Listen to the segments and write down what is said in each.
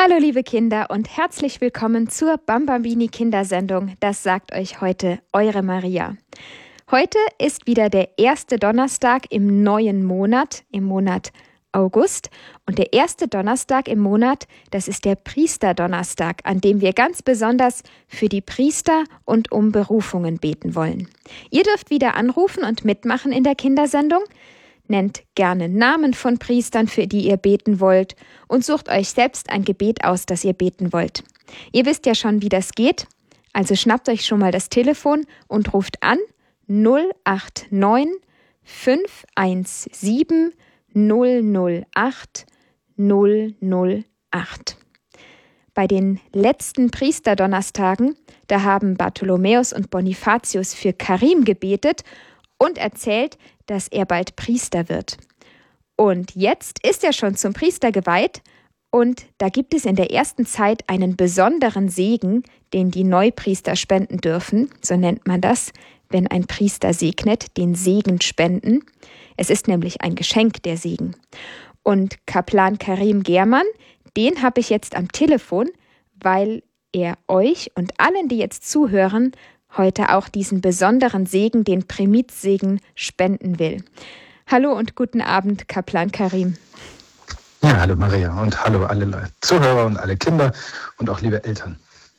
Hallo liebe Kinder und herzlich willkommen zur Bambambini Kindersendung. Das sagt euch heute eure Maria. Heute ist wieder der erste Donnerstag im neuen Monat, im Monat August. Und der erste Donnerstag im Monat, das ist der Priesterdonnerstag, an dem wir ganz besonders für die Priester und um Berufungen beten wollen. Ihr dürft wieder anrufen und mitmachen in der Kindersendung. Nennt gerne Namen von Priestern, für die ihr beten wollt, und sucht euch selbst ein Gebet aus, das ihr beten wollt. Ihr wisst ja schon, wie das geht, also schnappt euch schon mal das Telefon und ruft an 089 517 008 008. Bei den letzten Priesterdonnerstagen, da haben Bartholomäus und Bonifatius für Karim gebetet und erzählt, dass er bald Priester wird. Und jetzt ist er schon zum Priester geweiht und da gibt es in der ersten Zeit einen besonderen Segen, den die Neupriester spenden dürfen, so nennt man das, wenn ein Priester segnet, den Segen spenden. Es ist nämlich ein Geschenk, der Segen. Und Kaplan Karim Germann, den habe ich jetzt am Telefon, weil er euch und allen, die jetzt zuhören, heute auch diesen besonderen Segen, den Primizsegen, spenden will. Hallo und guten Abend, Kaplan Karim. Ja, hallo Maria und hallo alle Zuhörer und alle Kinder und auch liebe Eltern.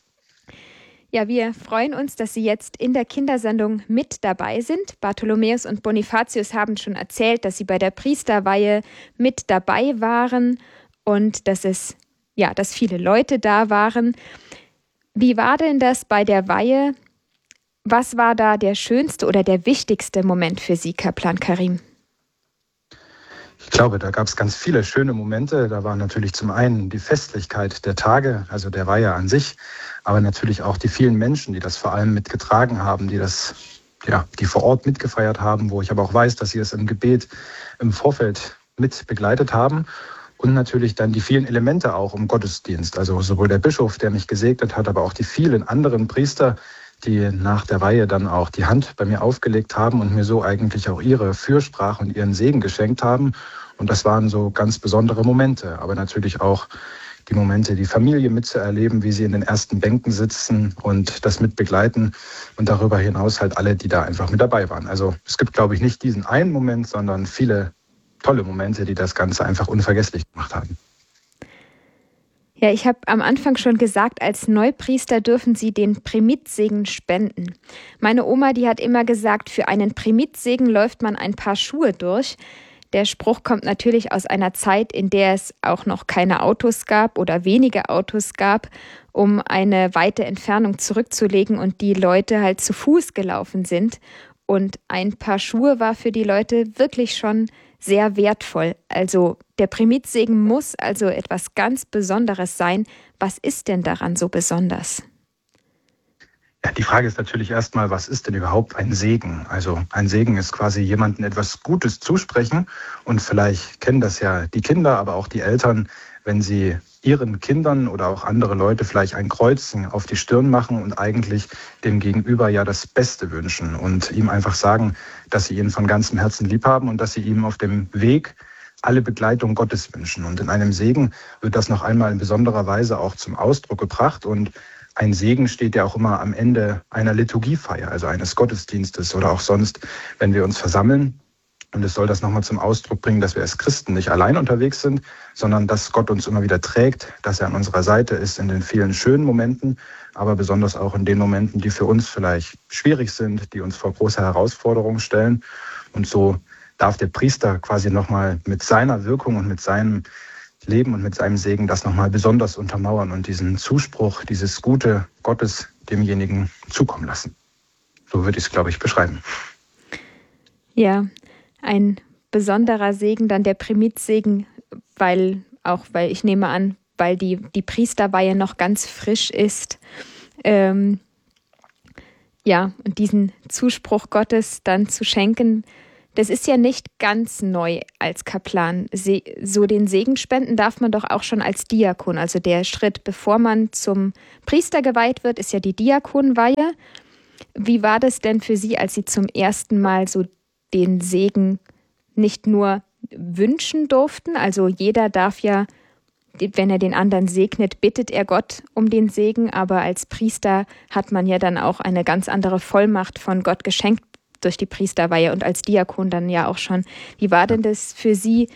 Ja, wir freuen uns, dass Sie jetzt in der Kindersendung mit dabei sind. Bartholomäus und Bonifatius haben schon erzählt, dass sie bei der Priesterweihe mit dabei waren und dass viele Leute da waren. Wie war denn das bei der Weihe? Was war da der schönste oder der wichtigste Moment für Sie, Kaplan Karim? Ich glaube, da gab es ganz viele schöne Momente. Da war natürlich zum einen die Festlichkeit der Tage, also der Weihe an sich, aber natürlich auch die vielen Menschen, die das vor allem mitgetragen haben, die vor Ort mitgefeiert haben, wo ich aber auch weiß, dass sie es im Gebet im Vorfeld mit begleitet haben. Und natürlich dann die vielen Elemente auch im Gottesdienst. Also sowohl der Bischof, der mich gesegnet hat, aber auch die vielen anderen Priester, die nach der Weihe dann auch die Hand bei mir aufgelegt haben und mir so eigentlich auch ihre Fürsprache und ihren Segen geschenkt haben. Und das waren so ganz besondere Momente. Aber natürlich auch die Momente, die Familie mitzuerleben, wie sie in den ersten Bänken sitzen und das mitbegleiten. Und darüber hinaus halt alle, die da einfach mit dabei waren. Also es gibt, glaube ich, nicht diesen einen Moment, sondern viele tolle Momente, die das Ganze einfach unvergesslich gemacht haben. Ja, ich habe am Anfang schon gesagt, als Neupriester dürfen Sie den Primizsegen spenden. Meine Oma, die hat immer gesagt, für einen Primizsegen läuft man ein paar Schuhe durch. Der Spruch kommt natürlich aus einer Zeit, in der es auch noch keine Autos gab oder wenige Autos gab, um eine weite Entfernung zurückzulegen und die Leute halt zu Fuß gelaufen sind. Und ein paar Schuhe war für die Leute wirklich schon sehr wertvoll. Also der Primizsegen muss also etwas ganz Besonderes sein. Was ist denn daran so besonders? Ja, die Frage ist natürlich erstmal, was ist denn überhaupt ein Segen? Also ein Segen ist quasi jemandem etwas Gutes zusprechen. Und vielleicht kennen das ja die Kinder, aber auch die Eltern, wenn sie ihren Kindern oder auch andere Leute vielleicht ein Kreuzen auf die Stirn machen und eigentlich dem Gegenüber ja das Beste wünschen und ihm einfach sagen, dass sie ihn von ganzem Herzen lieb haben und dass sie ihm auf dem Weg alle Begleitung Gottes wünschen. Und in einem Segen wird das noch einmal in besonderer Weise auch zum Ausdruck gebracht. Und ein Segen steht ja auch immer am Ende einer Liturgiefeier, also eines Gottesdienstes oder auch sonst, wenn wir uns versammeln. Und es soll das nochmal zum Ausdruck bringen, dass wir als Christen nicht allein unterwegs sind, sondern dass Gott uns immer wieder trägt, dass er an unserer Seite ist in den vielen schönen Momenten, aber besonders auch in den Momenten, die für uns vielleicht schwierig sind, die uns vor große Herausforderungen stellen. Und so darf der Priester quasi nochmal mit seiner Wirkung und mit seinem Leben und mit seinem Segen das nochmal besonders untermauern und diesen Zuspruch, dieses Gute Gottes demjenigen zukommen lassen. So würde ich es, glaube ich, beschreiben. Ja, ein besonderer Segen, dann der Primizsegen, weil ich nehme an, weil die Priesterweihe noch ganz frisch ist. Und diesen Zuspruch Gottes dann zu schenken, das ist ja nicht ganz neu als Kaplan. So den Segen spenden darf man doch auch schon als Diakon. Also der Schritt, bevor man zum Priester geweiht wird, ist ja die Diakonweihe. Wie war das denn für Sie, als Sie zum ersten Mal so den Segen nicht nur wünschen durften? Also jeder darf ja wenn er den anderen segnet, bittet er Gott um den Segen, aber als Priester hat man ja dann auch eine ganz andere Vollmacht von Gott geschenkt durch die Priesterweihe und als Diakon dann ja auch schon. Wie war denn das für Sie?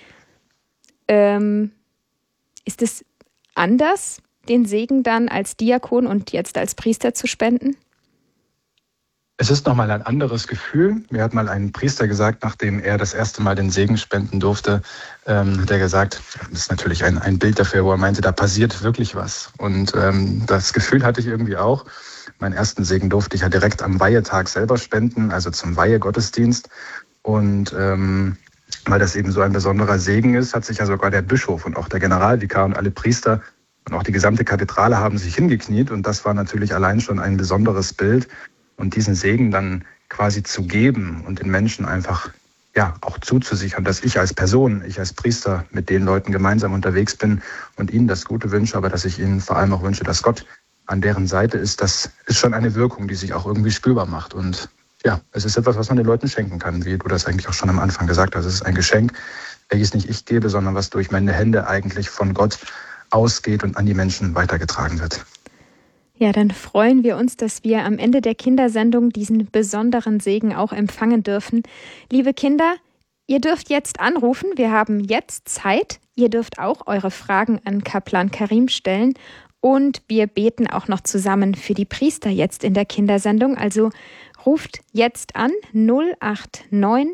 Ist es anders, den Segen dann als Diakon und jetzt als Priester zu spenden? Es ist nochmal ein anderes Gefühl. Mir hat mal ein Priester gesagt, nachdem er das erste Mal den Segen spenden durfte, hat er gesagt, das ist natürlich ein Bild dafür, wo er meinte, da passiert wirklich was. Und das Gefühl hatte ich irgendwie auch. Meinen ersten Segen durfte ich ja direkt am Weihetag selber spenden, also zum Weihegottesdienst. Und weil das eben so ein besonderer Segen ist, hat sich ja sogar der Bischof und auch der Generalvikar und alle Priester und auch die gesamte Kathedrale haben sich hingekniet. Und das war natürlich allein schon ein besonderes Bild. Und diesen Segen dann quasi zu geben und den Menschen einfach auch zuzusichern, dass ich als Person, ich als Priester mit den Leuten gemeinsam unterwegs bin und ihnen das Gute wünsche, aber dass ich ihnen vor allem auch wünsche, dass Gott an deren Seite ist, das ist schon eine Wirkung, die sich auch irgendwie spürbar macht. Und ja, es ist etwas, was man den Leuten schenken kann, wie du das eigentlich auch schon am Anfang gesagt hast. Es ist ein Geschenk, welches nicht ich gebe, sondern was durch meine Hände eigentlich von Gott ausgeht und an die Menschen weitergetragen wird. Ja, dann freuen wir uns, dass wir am Ende der Kindersendung diesen besonderen Segen auch empfangen dürfen. Liebe Kinder, ihr dürft jetzt anrufen. Wir haben jetzt Zeit. Ihr dürft auch eure Fragen an Kaplan Karim stellen. Und wir beten auch noch zusammen für die Priester jetzt in der Kindersendung. Also ruft jetzt an 089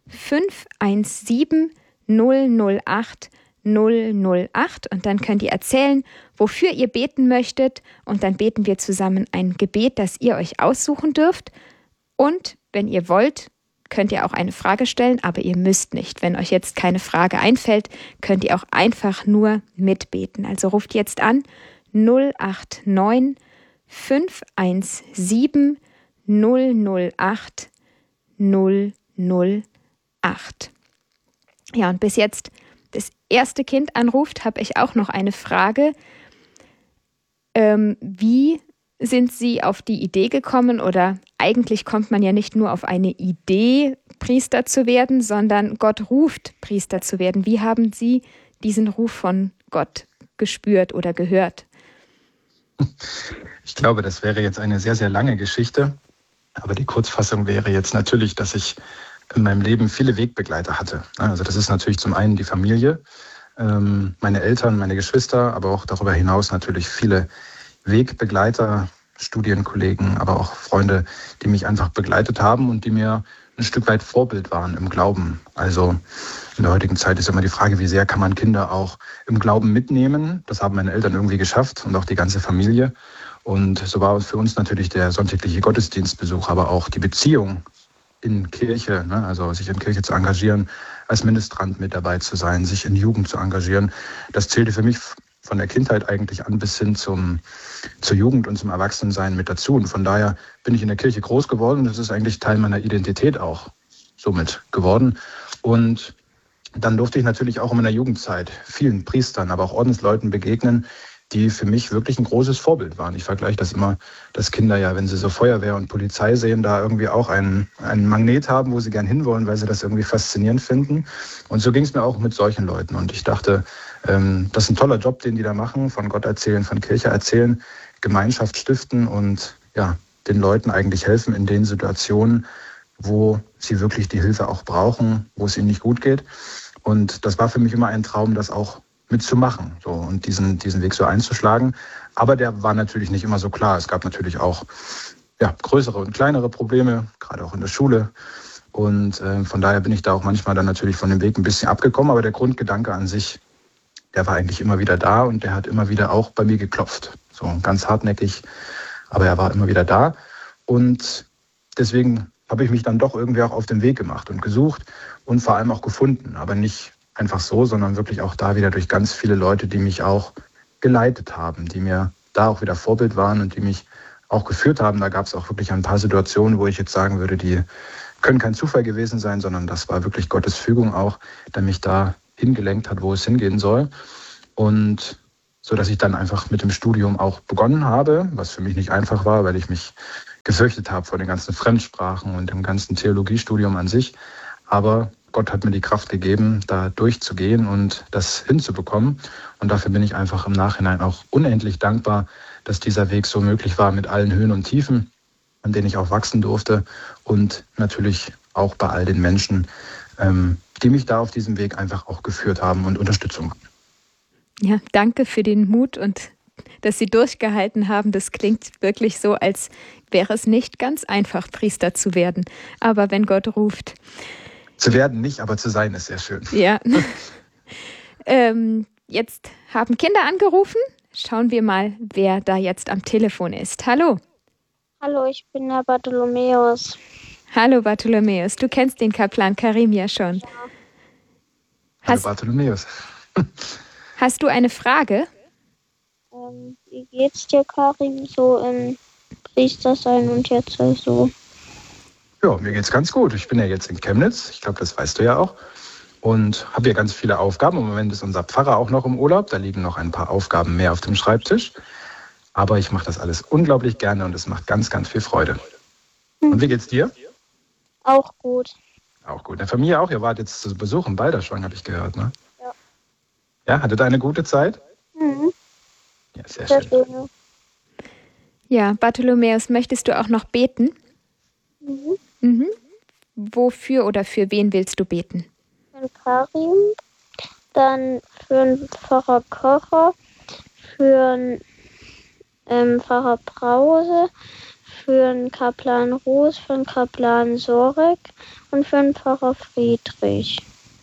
517 008 008 und dann könnt ihr erzählen, wofür ihr beten möchtet und dann beten wir zusammen ein Gebet, das ihr euch aussuchen dürft und wenn ihr wollt, könnt ihr auch eine Frage stellen, aber ihr müsst nicht. Wenn euch jetzt keine Frage einfällt, könnt ihr auch einfach nur mitbeten. Also ruft jetzt an 089 517 008 008. Ja, und bis jetzt das erste Kind anruft, habe ich auch noch eine Frage. Wie sind Sie auf die Idee gekommen? Oder eigentlich kommt man ja nicht nur auf eine Idee, Priester zu werden, sondern Gott ruft, Priester zu werden. Wie haben Sie diesen Ruf von Gott gespürt oder gehört? Ich glaube, das wäre jetzt eine sehr, sehr lange Geschichte. Aber die Kurzfassung wäre jetzt natürlich, dass ich in meinem Leben viele Wegbegleiter hatte. Also das ist natürlich zum einen die Familie, meine Eltern, meine Geschwister, aber auch darüber hinaus natürlich viele Wegbegleiter, Studienkollegen, aber auch Freunde, die mich einfach begleitet haben und die mir ein Stück weit Vorbild waren im Glauben. Also in der heutigen Zeit ist immer die Frage, wie sehr kann man Kinder auch im Glauben mitnehmen. Das haben meine Eltern irgendwie geschafft und auch die ganze Familie. Und so war für uns natürlich der sonntägliche Gottesdienstbesuch, aber auch die Beziehung in Kirche, also sich in Kirche zu engagieren, als Ministrant mit dabei zu sein, sich in Jugend zu engagieren. Das zählte für mich von der Kindheit eigentlich an bis hin zur Jugend und zum Erwachsenensein mit dazu. Und von daher bin ich in der Kirche groß geworden und das ist eigentlich Teil meiner Identität auch somit geworden. Und dann durfte ich natürlich auch in meiner Jugendzeit vielen Priestern, aber auch Ordensleuten begegnen, die für mich wirklich ein großes Vorbild waren. Ich vergleiche das immer, dass Kinder ja, wenn sie so Feuerwehr und Polizei sehen, da irgendwie auch einen Magnet haben, wo sie gern hinwollen, weil sie das irgendwie faszinierend finden. Und so ging es mir auch mit solchen Leuten. Und ich dachte, das ist ein toller Job, den die da machen, von Gott erzählen, von Kirche erzählen, Gemeinschaft stiften und ja, den Leuten eigentlich helfen in den Situationen, wo sie wirklich die Hilfe auch brauchen, wo es ihnen nicht gut geht. Und das war für mich immer ein Traum, das auch mitzumachen so, und diesen Weg so einzuschlagen. Aber der war natürlich nicht immer so klar. Es gab natürlich auch größere und kleinere Probleme, gerade auch in der Schule. Und von daher bin ich da auch manchmal dann natürlich von dem Weg ein bisschen abgekommen. Aber der Grundgedanke an sich, der war eigentlich immer wieder da und der hat immer wieder auch bei mir geklopft. So ganz hartnäckig, aber er war immer wieder da. Und deswegen habe ich mich dann doch irgendwie auch auf den Weg gemacht und gesucht und vor allem auch gefunden. Aber nicht einfach so, sondern wirklich auch da wieder durch ganz viele Leute, die mich auch geleitet haben, die mir da auch wieder Vorbild waren und die mich auch geführt haben. Da gab es auch wirklich ein paar Situationen, wo ich jetzt sagen würde, die können kein Zufall gewesen sein, sondern das war wirklich Gottes Fügung auch, der mich da hingelenkt hat, wo es hingehen soll. Und so, dass ich dann einfach mit dem Studium auch begonnen habe, was für mich nicht einfach war, weil ich mich gefürchtet habe vor den ganzen Fremdsprachen und dem ganzen Theologiestudium an sich. Aber Gott hat mir die Kraft gegeben, da durchzugehen und das hinzubekommen. Und dafür bin ich einfach im Nachhinein auch unendlich dankbar, dass dieser Weg so möglich war mit allen Höhen und Tiefen, an denen ich auch wachsen durfte. Und natürlich auch bei all den Menschen, die mich da auf diesem Weg einfach auch geführt haben und Unterstützung haben. Ja, danke für den Mut und dass Sie durchgehalten haben. Das klingt wirklich so, als wäre es nicht ganz einfach, Priester zu werden. Aber wenn Gott ruft. Zu werden nicht, aber zu sein ist sehr schön. Ja. Jetzt haben Kinder angerufen. Schauen wir mal, wer da jetzt am Telefon ist. Hallo. Hallo, ich bin der Bartholomäus. Hallo Bartholomäus, du kennst den Kaplan Karim ja schon. Ja. Hallo Bartholomäus. Hast du eine Frage? Wie geht's dir, Karim, so im Priestersein und jetzt so? Ja, mir geht's ganz gut. Ich bin ja jetzt in Chemnitz, ich glaube, das weißt du ja auch. Und habe hier ganz viele Aufgaben. Im Moment ist unser Pfarrer auch noch im Urlaub. Da liegen noch ein paar Aufgaben mehr auf dem Schreibtisch. Aber ich mache das alles unglaublich gerne und es macht ganz, ganz viel Freude. Und wie geht's dir? Auch gut. Auch gut. Der Familie auch? Ihr wart jetzt zu Besuch in Balderschwang, habe ich gehört, ne? Ja. Ja, hattet ihr eine gute Zeit? Mhm. Ja, sehr schön. Ja, Bartholomäus, möchtest du auch noch beten? Mhm. Mhm. Wofür oder für wen willst du beten? Für Karim, dann für den Pfarrer Kocher, für den Pfarrer Brause, für den Kaplan Roos, für den Kaplan Sorek und für den Pfarrer Friedrich.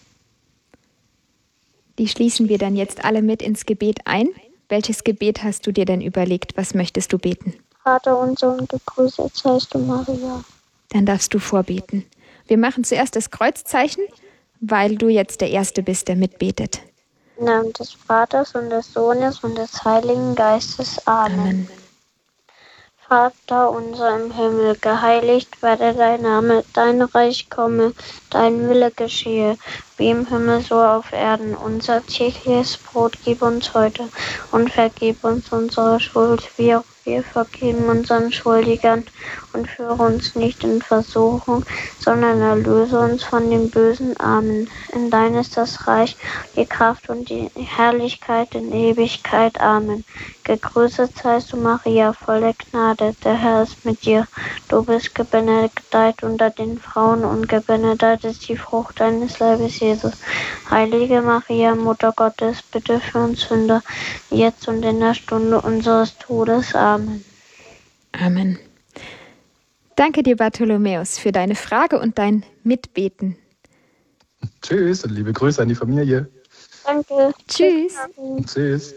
Die schließen wir dann jetzt alle mit ins Gebet ein. Welches Gebet hast du dir denn überlegt? Was möchtest du beten? Vater unser und gegrüßet seist du, Maria. Dann darfst du vorbeten. Wir machen zuerst das Kreuzzeichen, weil du jetzt der Erste bist, der mitbetet. Im Namen des Vaters und des Sohnes und des Heiligen Geistes. Amen. Amen. Vater unser im Himmel, geheiligt werde dein Name, dein Reich komme, dein Wille geschehe, wie im Himmel so auf Erden. Unser tägliches Brot gib uns heute und vergib uns unsere Schuld, wie auch wir vergeben unseren Schuldigern, und führe uns nicht in Versuchung, sondern erlöse uns von dem Bösen. Amen. In dein ist das Reich, die Kraft und die Herrlichkeit in Ewigkeit. Amen. Gegrüßet seist du, Maria, voller Gnade, der Herr ist mit dir. Du bist gebenedeit unter den Frauen und gebenedeit ist die Frucht deines Leibes, Jesus. Heilige Maria, Mutter Gottes, bitte für uns Sünder, jetzt und in der Stunde unseres Todes. Amen. Amen. Danke dir, Bartholomäus, für deine Frage und dein Mitbeten. Tschüss und liebe Grüße an die Familie. Danke. Tschüss. Tschüss.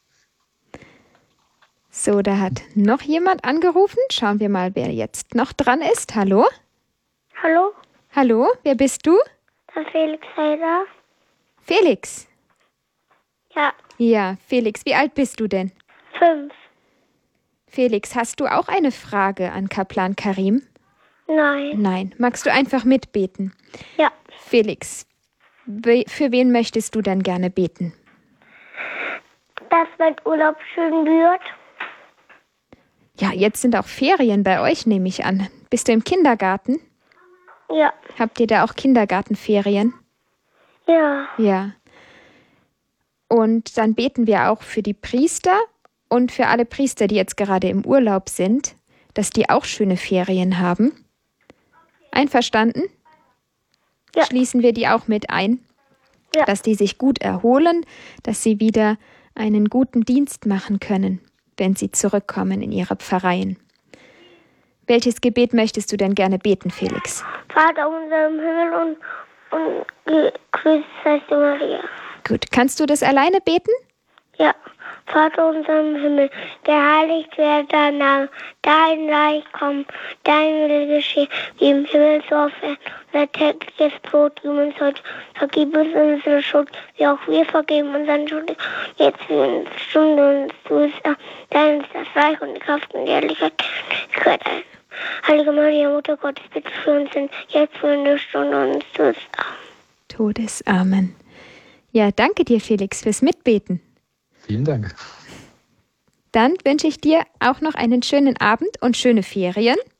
So, da hat noch jemand angerufen. Schauen wir mal, wer jetzt noch dran ist. Hallo? Hallo, Hallo, wer bist du? der Felix Heider. Felix. Ja, Ja, Felix, wie alt bist du denn? 5. Felix, hast du auch eine Frage an Kaplan Karim? Nein. Nein. Magst du einfach mitbeten? Ja, Felix, für wen möchtest du denn gerne beten? dass mein Urlaub schön wird. Ja, jetzt sind auch Ferien bei euch, nehme ich an. Bist du im Kindergarten? Ja, Habt ihr da auch Kindergartenferien? ja, Ja. Und dann beten wir auch für die Priester und für alle Priester, die jetzt gerade im Urlaub sind, dass die auch schöne Ferien haben. Einverstanden? Ja. Schließen wir die auch mit ein, Ja. dass die sich gut erholen, dass sie wieder einen guten Dienst machen können, wenn sie zurückkommen in ihre Pfarreien. Welches Gebet möchtest du denn gerne beten, Felix? Vater unser im Himmel und gegrüßt seist du, Maria. Gut, kannst du das alleine beten? Ja, Vater unser im Himmel, geheiligt werde dein Name, dein Reich komme, dein Wille geschehe, wie im Himmel so auf Erden. Unser tägliches Brot gib uns heute, vergib uns unsere Schuld, wie auch wir vergeben unseren Schuldigen. Jetzt in der Stunde unseres Todes, dein ist das Reich und die Kraft und die Herrlichkeit. Heilige Maria, Mutter Gottes, bitte für uns sind jetzt und in der Stunde unseres Todes. Todes. Amen. Ja, danke dir, Felix, fürs Mitbeten. Vielen Dank. Dann wünsche ich dir auch noch einen schönen Abend und schöne Ferien.